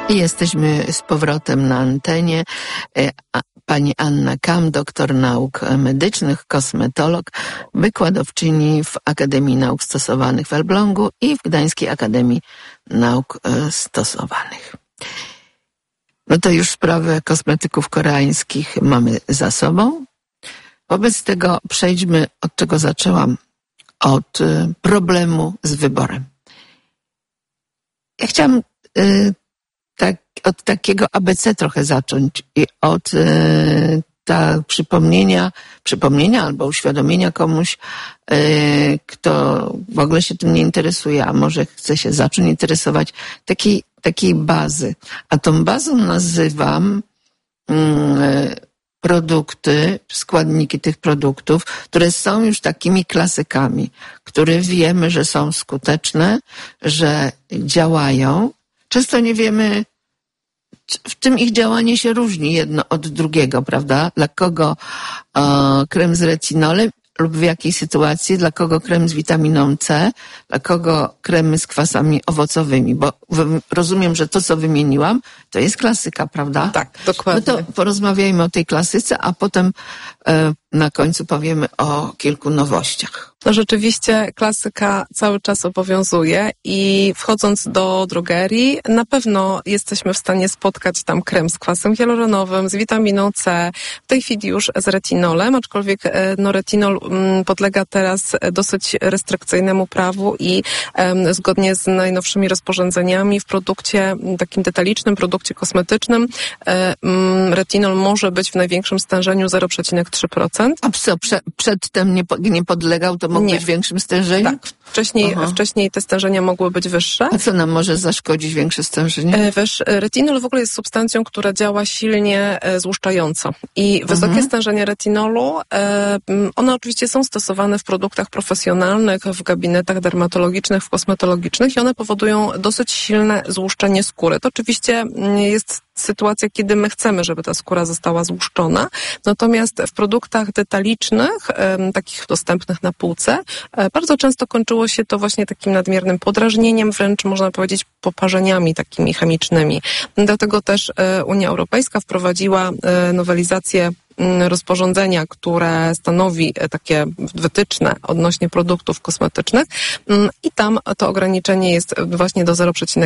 I jesteśmy z powrotem na antenie. Pani Anna Kam, doktor nauk medycznych, kosmetolog, wykładowczyni w Akademii Nauk Stosowanych w Elblągu i w Gdańskiej Akademii Nauk Stosowanych. No to już sprawę kosmetyków koreańskich mamy za sobą. Wobec tego przejdźmy, od czego zaczęłam, od problemu z wyborem. Ja chciałam od takiego ABC trochę zacząć i od przypomnienia albo uświadomienia komuś, kto w ogóle się tym nie interesuje, a może chce się zacząć interesować, takiej bazy. A tą bazą nazywam produkty, składniki tych produktów, które są już takimi klasykami, które wiemy, że są skuteczne, że działają. Często nie wiemy, w czym ich działanie się różni jedno od drugiego, prawda? Dla kogo krem z retinolem lub w jakiej sytuacji, dla kogo krem z witaminą C, dla kogo kremy z kwasami owocowymi, bo rozumiem, że to, co wymieniłam, to jest klasyka, prawda? Tak, dokładnie. No to porozmawiajmy o tej klasyce, a potem na końcu powiemy o kilku nowościach. No rzeczywiście klasyka cały czas obowiązuje i wchodząc do drogerii na pewno jesteśmy w stanie spotkać tam krem z kwasem hialuronowym, z witaminą C, w tej chwili już z retinolem, aczkolwiek retinol podlega teraz dosyć restrykcyjnemu prawu i zgodnie z najnowszymi rozporządzeniami w produkcie takim detalicznym, produkcie kosmetycznym retinol może być w największym stężeniu 0,3%. A co, przedtem nie podlegał, to mógł być w większym stężeniu? Tak, wcześniej te stężenia mogły być wyższe. A co nam może zaszkodzić większe stężenie? Wiesz, retinol w ogóle jest substancją, która działa silnie złuszczająco i wysokie stężenie retinolu, one oczywiście są stosowane w produktach profesjonalnych, w gabinetach dermatologicznych, w kosmetologicznych i one powodują dosyć silne złuszczenie skóry. To oczywiście jest sytuacja, kiedy my chcemy, żeby ta skóra została złuszczona. Natomiast w produktach detalicznych, takich dostępnych na półce, bardzo często kończyło się to właśnie takim nadmiernym podrażnieniem, wręcz można powiedzieć poparzeniami takimi chemicznymi. Dlatego też Unia Europejska wprowadziła nowelizację rozporządzenia, które stanowi takie wytyczne odnośnie produktów kosmetycznych i tam to ograniczenie jest właśnie do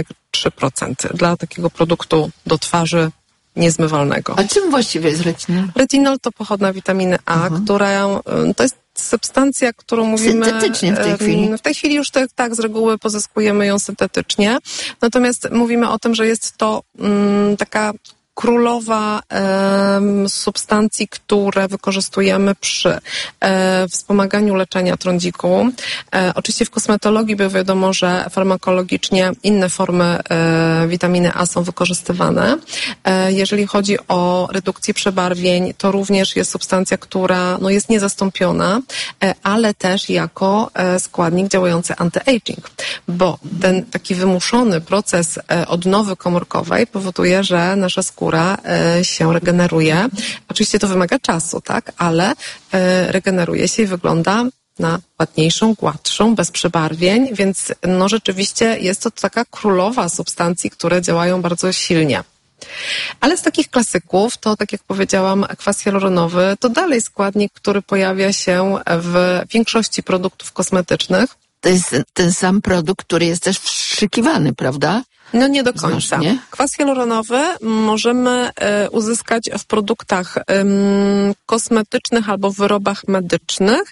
0,3% dla takiego produktu do twarzy niezmywalnego. A czym właściwie jest retinol? Retinol to pochodna witaminy A, która to jest substancja, którą mówimy... Syntetycznie w tej chwili. W tej chwili już tak, z reguły pozyskujemy ją syntetycznie. Natomiast mówimy o tym, że jest to taka królowa substancji, które wykorzystujemy przy wspomaganiu leczenia trądziku. Oczywiście w kosmetologii, bo wiadomo, że farmakologicznie inne formy witaminy A są wykorzystywane. Jeżeli chodzi o redukcję przebarwień, to również jest substancja, która jest niezastąpiona, ale też jako składnik działający anti-aging, bo ten taki wymuszony proces odnowy komórkowej powoduje, że nasza skóra się regeneruje. Oczywiście to wymaga czasu, tak, ale regeneruje się i wygląda na ładniejszą, gładszą, bez przebarwień, więc rzeczywiście jest to taka królowa substancji, które działają bardzo silnie. Ale z takich klasyków, to tak jak powiedziałam, kwas hialuronowy to dalej składnik, który pojawia się w większości produktów kosmetycznych. To jest ten sam produkt, który jest też wstrzykiwany, prawda? No nie do końca. Znośnie. Kwas hialuronowy możemy uzyskać w produktach kosmetycznych albo w wyrobach medycznych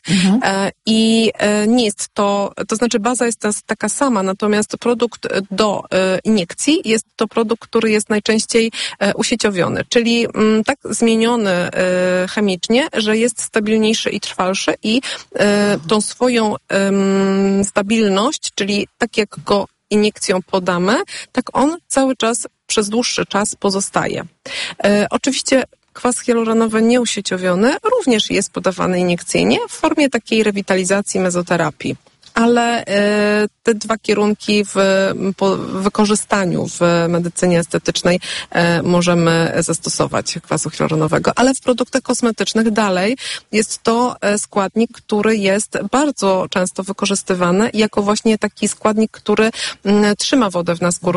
i nie jest to znaczy baza jest taka sama, natomiast produkt do iniekcji jest to produkt, który jest najczęściej usieciowiony, czyli tak zmieniony chemicznie, że jest stabilniejszy i trwalszy i tą swoją stabilność, czyli tak jak go iniekcją podamy, tak on cały czas, przez dłuższy czas pozostaje. Oczywiście kwas hialuronowy nieusieciowiony również jest podawany iniekcyjnie w formie takiej rewitalizacji mezoterapii. Ale te dwa kierunki w wykorzystaniu w medycynie estetycznej możemy zastosować kwasu hialuronowego. Ale w produktach kosmetycznych dalej jest to składnik, który jest bardzo często wykorzystywany jako właśnie taki składnik, który trzyma wodę w nas